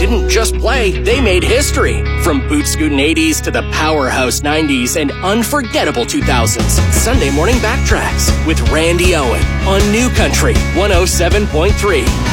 didn't just play, they made history. From boot scootin' 80s to the powerhouse 90s and unforgettable 2000s. Sunday morning backtracks with Randy Owen on New Country 107.3.